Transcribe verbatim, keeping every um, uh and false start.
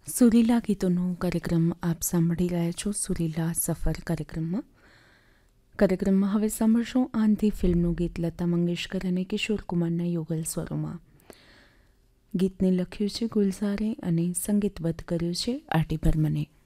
સુરીલા ગીતોનો કાર્યક્રમ આપ સાંભળી રહ્યા છો. સુરીલા સફર કાર્યક્રમમાં કાર્યક્રમમાં હવે સાંભળશો આંધી ફિલ્મનું ગીત લતા મંગેશકર અને કિશોર કુમારના યુગલ સ્વરોમાં. ગીતને લખ્યું છે ગુલઝારે અને સંગીતબદ્ધ કર્યું છે આર ડી બર્મને.